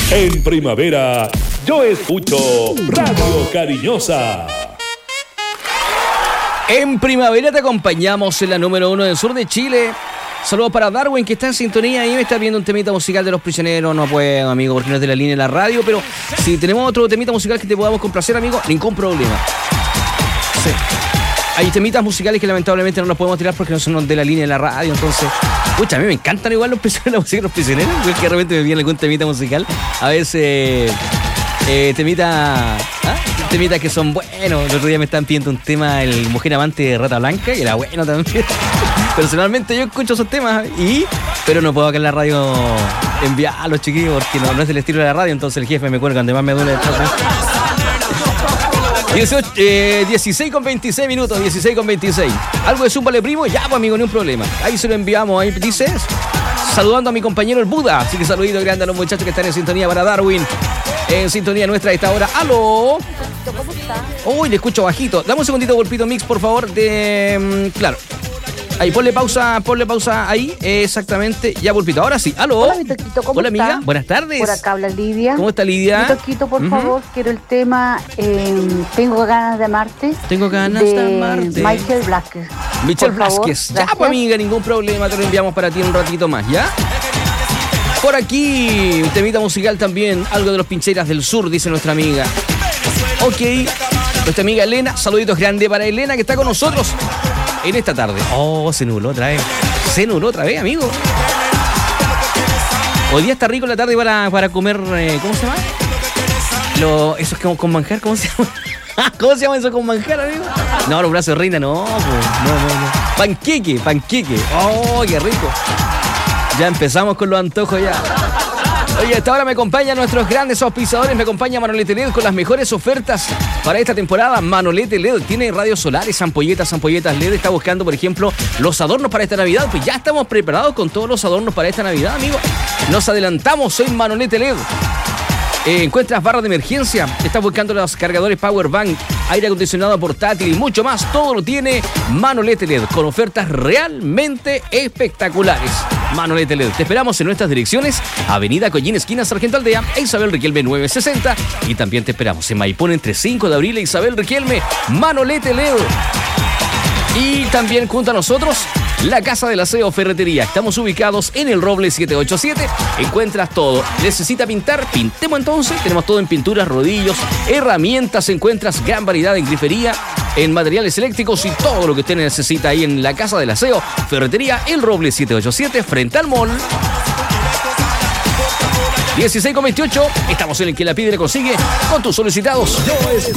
En primavera, yo escucho Radio Cariñosa. En primavera te acompañamos en la número 1 del sur de Chile. Saludos para Darwin, que está en sintonía y me está viendo un temita musical de Los Prisioneros. No puedo, amigo, porque no es de la línea de la radio, pero si tenemos otro temita musical que te podamos complacer, amigo, ningún problema. Sí. Hay temitas musicales que lamentablemente no los podemos tirar porque no son de la línea de la radio, entonces... Pucha, a mí me encantan igual los prisioneros, la música de Los Prisioneros, porque de repente me viene algún temita musical. A veces... temitas que son buenos. El otro día me estaban pidiendo un tema, el Mujer Amante de Rata Blanca, y era bueno también. Personalmente yo escucho esos temas, pero no puedo acá en la radio enviarlos, chiquillos, porque no es del estilo de la radio, entonces el jefe me cuelga, donde más me duele el 16 con 26 minutos, 16 con 26. ¿Algo de Zúmbale Primo? Ya, pues, amigo, ni un problema. Ahí se lo enviamos, ahí dices. Saludando a mi compañero el Buda. Así que saludito grande a los muchachos que están en sintonía para Darwin. En sintonía nuestra a esta hora. ¡Aló! ¿Cómo está? Uy, le escucho bajito. Dame un segundito, Golpito Mix, por favor. Claro. Ahí, ponle pausa ahí. Exactamente. Ya, Golpito. Ahora sí. ¡Aló! Hola, mi Toquito, ¿cómo Hola, está? amiga. Buenas tardes. Por acá habla Lidia. ¿Cómo está, Lidia? Mi Toquito, por favor, quiero el tema Tengo ganas de amarte. Tengo ganas de amarte. Michael Blázquez. Michel Por favor, Blázquez. Ya, gracias. pues, amiga, ningún problema. Te lo enviamos para ti en un ratito más, ¿ya? Por aquí, un temita musical también. Algo de Los Pincheras del Sur, dice nuestra amiga. Ok. Nuestra amiga Elena. Saluditos grandes para Elena, que está con nosotros en esta tarde. Oh, se nubló otra vez. Se nubló otra vez, amigo. Hoy día está rico la tarde para comer, ¿cómo se llama? Eso es como con manjar, ¿cómo se llama? ¿Cómo se llama eso con manjar, amigo? No, los brazos de reina, no. No. Panqueque. Oh, qué rico. Ya empezamos con los antojos ya. Oye, hasta ahora me acompañan nuestros grandes auspiciadores. Me acompaña Manolete LED con las mejores ofertas para esta temporada. Manolete LED tiene radios solares, ampolletas LED. Está buscando, por ejemplo, los adornos para esta Navidad. Pues ya estamos preparados con todos los adornos para esta Navidad, amigo. Nos adelantamos en Manolete LED. Encuentras barras de emergencia, estás buscando los cargadores Powerbank, aire acondicionado portátil y mucho más. Todo lo tiene Manolete LED con ofertas realmente espectaculares. Manolete LED. Te esperamos en nuestras direcciones: Avenida Collín, esquina Sargento Aldea, e Isabel Riquelme 960. Y también te esperamos en Maipón entre 5 de abril e Isabel Riquelme. Manolete LED. Y también junto a nosotros, la Casa del Aseo Ferretería. Estamos ubicados en el Roble 787. Encuentras todo. ¿Necesita pintar? Pintemos entonces. Tenemos todo en pinturas, rodillos, herramientas. Encuentras gran variedad en grifería, en materiales eléctricos y todo lo que usted necesita ahí en la Casa del Aseo Ferretería, el Roble 787, frente al mall. 16 con 28. Estamos en el que la pide le consigue con tus solicitados. Yo escucho